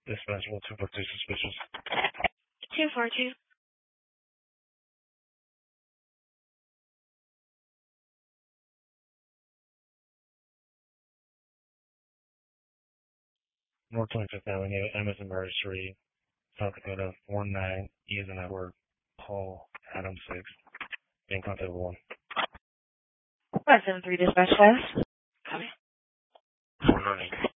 Dispatch 1242 suspicious. 242. North 25th Avenue, Emerson Murray Street, South Dakota 49, E as in Edward, Paul, Adam 6. Being contact with 1. 573 dispatch class. Copy. 490.